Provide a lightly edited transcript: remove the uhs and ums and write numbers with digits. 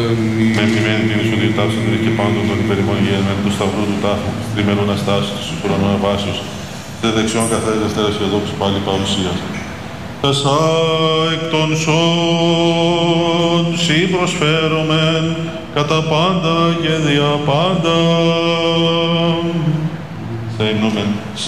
Με επιμένει την σου διετάψη και πάντων των υπερημονιασμένων του Σταυρού του τάφου, τριμερών αστάσεων του ουρανών αβάσεως, σε δεξιών καθαρής δευτέρας και δόξης πάλι παρουσίας. Εσά εκ των σών, σοι προσφέρομεν, κατά πάντα και δια πάντα. Σε υμνούμεν,